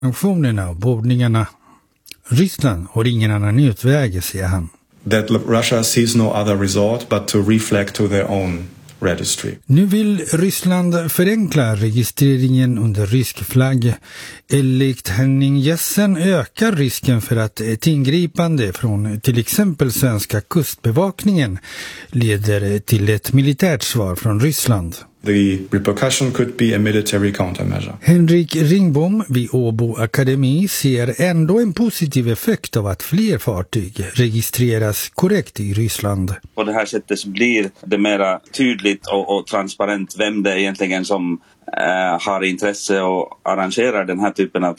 sanktionerna och bordningarna. Ryssland har ingen annan utväg, säger han. That Russia sees no other resort but to reflect to their own registry. Nu vill Ryssland förenkla registreringen under rysk flagg. Enligt Henning Jessen ökar risken för att ett ingripande från till exempel svenska kustbevakningen leder till ett militärt svar från Ryssland. The repercussion could be a military countermeasure. Henrik Ringbom vid Åbo Akademi ser ändå en positiv effekt av att fler fartyg registreras korrekt i Ryssland. På det här sättet så blir det mer tydligt och transparent vem det är egentligen som har intresse och arrangerar den här typen av